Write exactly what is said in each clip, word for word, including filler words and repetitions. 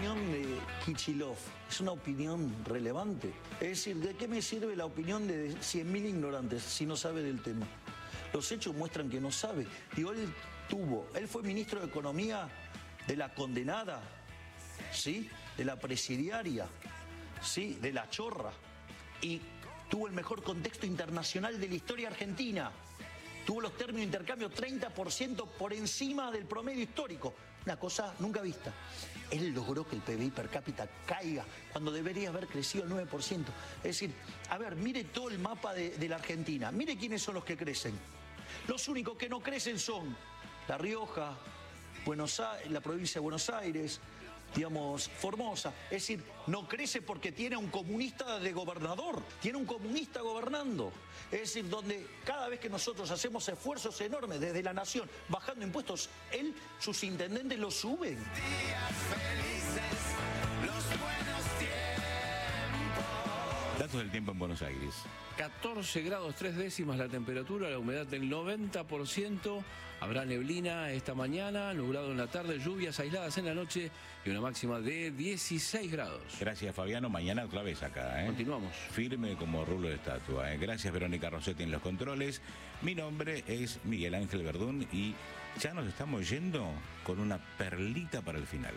opinión de Kichilov es una opinión relevante. Es decir, ¿de qué me sirve la opinión de cien mil ignorantes si no sabe del tema? Los hechos muestran que no sabe. Digo, él tuvo, él fue ministro de Economía de la condenada, ¿sí? De la presidiaria, ¿sí? De la chorra. Y tuvo el mejor contexto internacional de la historia argentina. Tuvo los términos de intercambio treinta por ciento por encima del promedio histórico. Una cosa nunca vista. Él logró que el P B I per cápita caiga cuando debería haber crecido el nueve por ciento. Es decir, a ver, mire todo el mapa de, de la Argentina. Mire quiénes son los que crecen. Los únicos que no crecen son La Rioja, Buenos Aires, la provincia de Buenos Aires, digamos, Formosa. Es decir, no crece porque tiene un comunista de gobernador, tiene un comunista gobernando. Es decir, donde cada vez que nosotros hacemos esfuerzos enormes desde la nación, bajando impuestos, él, sus intendentes lo suben. Días felices, los buenos tiempos. Datos del tiempo en Buenos Aires. catorce grados tres décimas la temperatura, la humedad del noventa por ciento. Habrá neblina esta mañana, nublado en la tarde, lluvias aisladas en la noche y una máxima de dieciséis grados. Gracias, Fabiano. Mañana otra vez acá, ¿eh? Continuamos. Firme como rulo de estatua, ¿eh? Gracias, Verónica Rossetti en los controles. Mi nombre es Miguel Ángel Verdún y ya nos estamos yendo con una perlita para el final.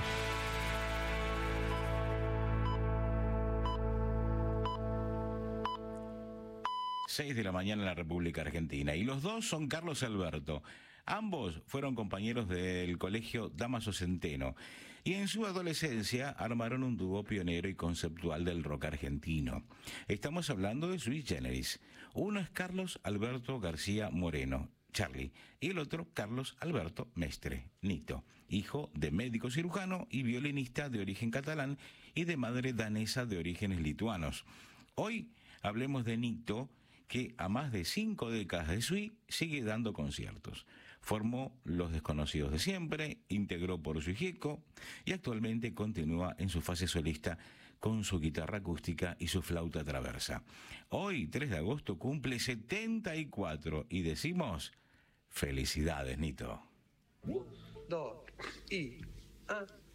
seis de la mañana en la República Argentina. Y los dos son Carlos Alberto. Ambos fueron compañeros del colegio Dámaso Centeno. Y en su adolescencia armaron un dúo pionero y conceptual del rock argentino. Estamos hablando de Sui Generis. Uno es Carlos Alberto García Moreno, Charlie, y el otro Carlos Alberto Mestre, Nito, hijo de médico cirujano y violinista de origen catalán y de madre danesa de orígenes lituanos. Hoy hablemos de Nito, que a más de cinco décadas de Sui sigue dando conciertos. Formó Los Desconocidos de Siempre, integró Por Sui Gieco y actualmente continúa en su fase solista con su guitarra acústica y su flauta traversa. Hoy, tres de agosto, cumple setenta y cuatro y decimos felicidades, Nito. Dos y... Ah.